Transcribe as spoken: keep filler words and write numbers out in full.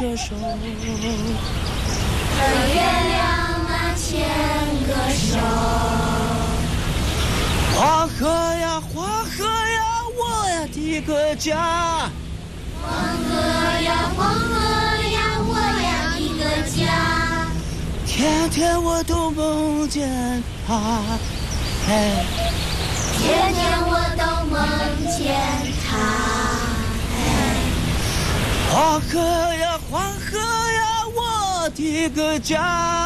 个手， 和月亮啊牵个手。 黄河呀黄河呀，我呀的个家。 黄河呀黄河呀，我呀的个家。 天天我都梦见他，哎， 天天我都梦见他。哎， 黄河呀黄河呀，我的个家。